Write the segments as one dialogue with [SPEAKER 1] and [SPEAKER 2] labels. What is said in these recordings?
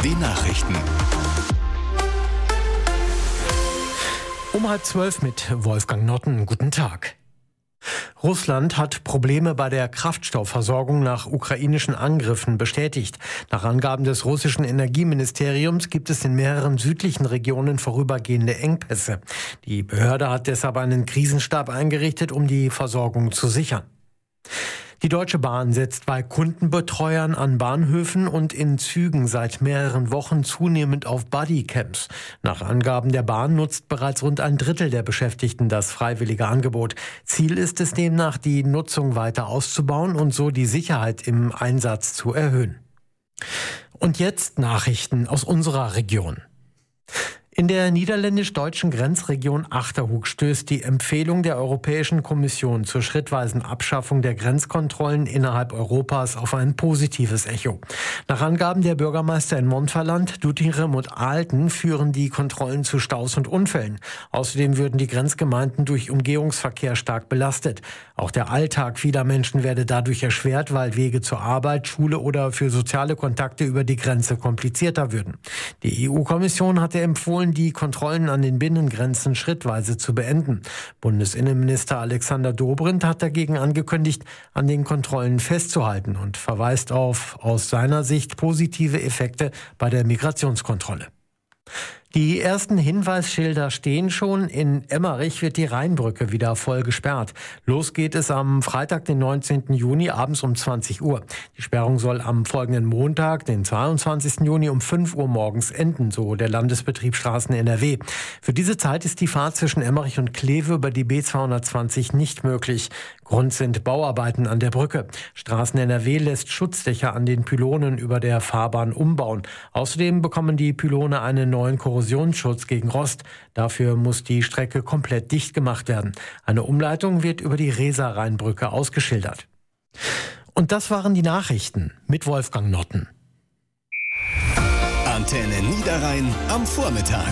[SPEAKER 1] den Nachrichten.
[SPEAKER 2] Um 11:30 mit Wolfgang Notten. Guten Tag. Russland hat Probleme bei der Kraftstoffversorgung nach ukrainischen Angriffen bestätigt. Nach Angaben des russischen Energieministeriums gibt es in mehreren südlichen Regionen vorübergehende Engpässe. Die Behörde hat deshalb einen Krisenstab eingerichtet, um die Versorgung zu sichern. Die Deutsche Bahn setzt bei Kundenbetreuern an Bahnhöfen und in Zügen seit mehreren Wochen zunehmend auf Bodycams. Nach Angaben der Bahn nutzt bereits rund ein Drittel der Beschäftigten das freiwillige Angebot. Ziel ist es demnach, die Nutzung weiter auszubauen und so die Sicherheit im Einsatz zu erhöhen. Und jetzt Nachrichten aus unserer Region. In der niederländisch-deutschen Grenzregion Achterhoek stößt die Empfehlung der Europäischen Kommission zur schrittweisen Abschaffung der Grenzkontrollen innerhalb Europas auf ein positives Echo. Nach Angaben der Bürgermeister in Montferland, Doetinchem und Aalten führen die Kontrollen zu Staus und Unfällen. Außerdem würden die Grenzgemeinden durch Umgehungsverkehr stark belastet. Auch der Alltag vieler Menschen werde dadurch erschwert, weil Wege zur Arbeit, Schule oder für soziale Kontakte über die Grenze komplizierter würden. Die EU-Kommission hatte empfohlen, die Kontrollen an den Binnengrenzen schrittweise zu beenden. Bundesinnenminister Alexander Dobrindt hat dagegen angekündigt, an den Kontrollen festzuhalten und verweist auf aus seiner Sicht positive Effekte bei der Migrationskontrolle. Die ersten Hinweisschilder stehen schon. In Emmerich wird die Rheinbrücke wieder voll gesperrt. Los geht es am Freitag, den 19. Juni, abends um 20 Uhr. Die Sperrung soll am folgenden Montag, den 22. Juni, um 5 Uhr morgens enden, so der Landesbetrieb Straßen NRW. Für diese Zeit ist die Fahrt zwischen Emmerich und Kleve über die B220 nicht möglich. Grund sind Bauarbeiten an der Brücke. Straßen NRW lässt Schutzdächer an den Pylonen über der Fahrbahn umbauen. Außerdem bekommen die Pylone einen neuen Korrosionsschutz gegen Rost. Dafür muss die Strecke komplett dicht gemacht werden. Eine Umleitung wird über die Reser-Rheinbrücke ausgeschildert. Und das waren die Nachrichten mit Wolfgang Notten.
[SPEAKER 1] Antenne Niederrhein am Vormittag.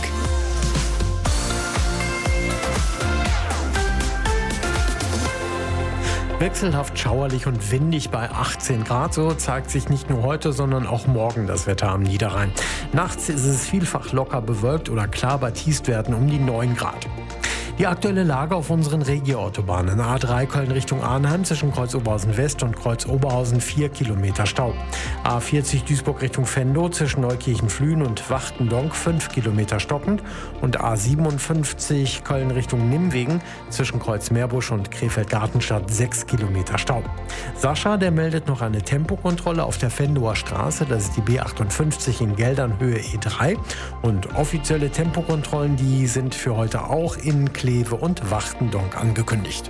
[SPEAKER 2] Wechselhaft schauerlich und windig bei 18 Grad. So zeigt sich nicht nur heute, sondern auch morgen das Wetter am Niederrhein. Nachts ist es vielfach locker bewölkt oder klar bei Tiefstwerten um die 9 Grad. Die aktuelle Lage auf unseren Regioautobahnen. A3 Köln Richtung Arnheim zwischen Kreuz Oberhausen West und Kreuz Oberhausen 4 Kilometer Stau. A40 Duisburg Richtung Venlo zwischen Neukirchen-Flühen und Wachtendonk 5 Kilometer stockend. Und A57 Köln Richtung Nimwegen zwischen Kreuz Meerbusch und Krefeld-Gartenstadt 6 Kilometer Stau. Sascha, der meldet noch eine Tempokontrolle auf der Venloer Straße. Das ist die B58 in Geldern Höhe E3. Und offizielle Tempokontrollen, die sind für heute auch in Kleve und Wachtendonk angekündigt.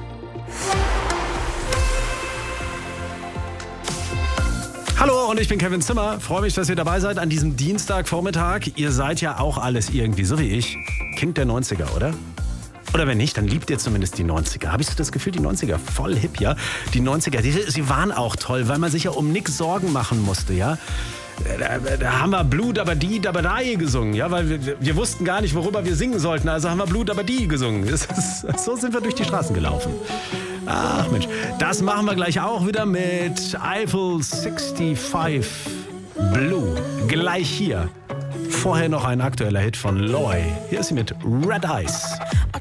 [SPEAKER 3] Hallo, und ich bin Kevin Zimmer. Freue mich, dass ihr dabei seid an diesem Dienstagvormittag. Ihr seid ja auch alles irgendwie, so wie ich, Kind der 90er, oder? Oder wenn nicht, dann liebt ihr zumindest die 90er. Habe ich so das Gefühl, die 90er, voll hip, ja? Die 90er, sie waren auch toll, weil man sich ja um nichts Sorgen machen musste, ja? Da haben wir Blue Dabadi Dabadai gesungen, ja, weil wir wussten gar nicht, worüber wir singen sollten, also haben wir Blue Dabadi gesungen. So sind wir durch die Straßen gelaufen. Ach Mensch, das machen wir gleich auch wieder mit Eiffel 65 Blue. Gleich hier. Vorher noch ein aktueller Hit von Loy. Hier ist sie mit Red Eyes.